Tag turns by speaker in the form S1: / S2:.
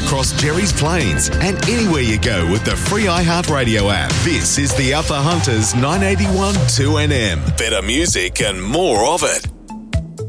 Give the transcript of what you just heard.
S1: across Jerry's Plains and anywhere you go with the free iHeartRadio app. This is the Upper Hunters 981 2NM. Better music and more of it.